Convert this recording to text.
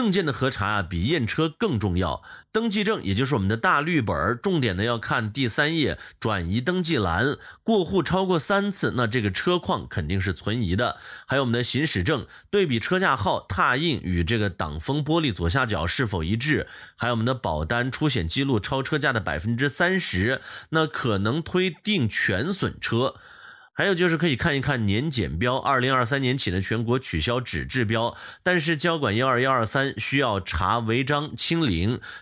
证件的核查啊，比验车更重要。登记证也就是我们的大绿本，重点的要看第3页转移登记栏，过户超过3次，那这个车况肯定是存疑的。还有我们的行驶证，对比车架号、拓印与这个挡风玻璃左下角是否一致，还有我们的保单出险记录超车价的30%，那可能推定全损车。还有就是可以看一看年检标，2023年起呢全国取消纸质标，但是交管12123需要查违章清零，